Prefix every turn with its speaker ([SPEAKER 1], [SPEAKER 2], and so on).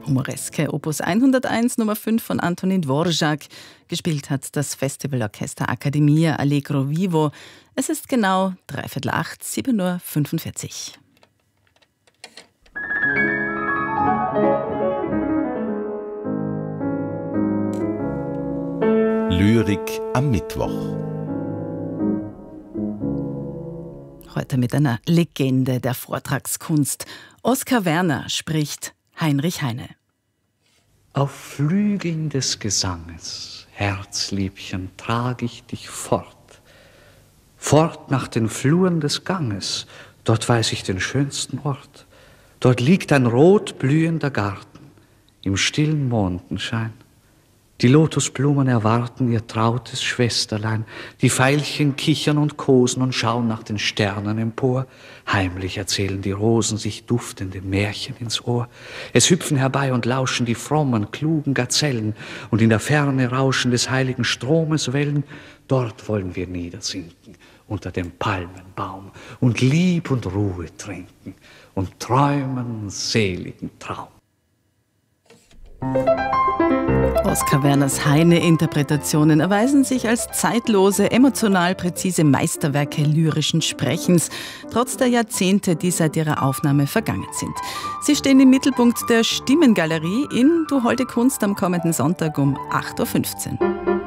[SPEAKER 1] Humoreske Opus 101 Nummer 5 von Antonin Dvorak. Gespielt hat das Festivalorchester Accademia Allegro Vivo. Es ist genau 7:45, 7:45 Uhr.
[SPEAKER 2] Lyrik am Mittwoch.
[SPEAKER 1] Heute mit einer Legende der Vortragskunst. Oskar Werner spricht Heinrich Heine.
[SPEAKER 3] Auf Flügeln des Gesanges, Herzliebchen, trag ich dich fort. Fort nach den Fluren des Ganges, dort weiß ich den schönsten Ort. Dort liegt ein rotblühender Garten, im stillen Mondenschein. Die Lotusblumen erwarten ihr trautes Schwesterlein. Die Veilchen kichern und kosen und schauen nach den Sternen empor. Heimlich erzählen die Rosen sich duftende Märchen ins Ohr. Es hüpfen herbei und lauschen die frommen, klugen Gazellen. Und in der Ferne rauschen des heiligen Stromes Wellen. Dort wollen wir niedersinken, unter dem Palmenbaum. Und Lieb und Ruhe trinken und träumen seligen Traum.
[SPEAKER 1] Oskar Werners Heine-Interpretationen erweisen sich als zeitlose, emotional präzise Meisterwerke lyrischen Sprechens, trotz der Jahrzehnte, die seit ihrer Aufnahme vergangen sind. Sie stehen im Mittelpunkt der Stimmengalerie in Du holde Kunst am kommenden Sonntag um 8:15 Uhr.